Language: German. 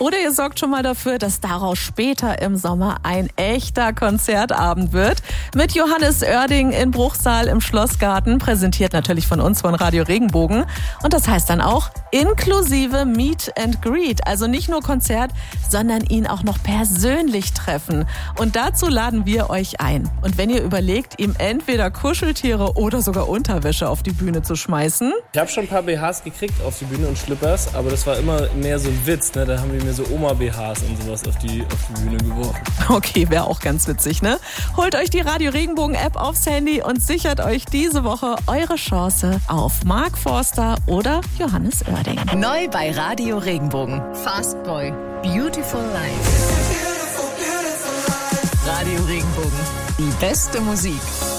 Oder ihr sorgt schon mal dafür, dass daraus später im Sommer ein echter Konzertabend wird. Mit Johannes Oerding in Bruchsal im Schlossgarten, präsentiert natürlich von uns von Radio Regenbogen. Und das heißt dann auch inklusive Meet and Greet. Also nicht nur Konzert, sondern ihn auch noch persönlich treffen. Und dazu laden wir euch ein. Und wenn ihr überlegt, ihm entweder Kuscheltiere oder sogar Unterwäsche auf die Bühne zu schmeißen. Ich habe schon ein paar BHs gekriegt auf die Bühne und Schlippers, aber das war immer mehr so ein Witz, ne? Da haben wir mir so Oma-BHs und sowas auf die Bühne geworfen. Okay, wäre auch ganz witzig, ne? Holt euch die Radio Regenbogen App aufs Handy und sichert euch diese Woche eure Chance auf Mark Forster oder Johannes Oerding. Neu bei Radio Regenbogen. Fastboy. Beautiful Life. Radio Regenbogen. Die beste Musik.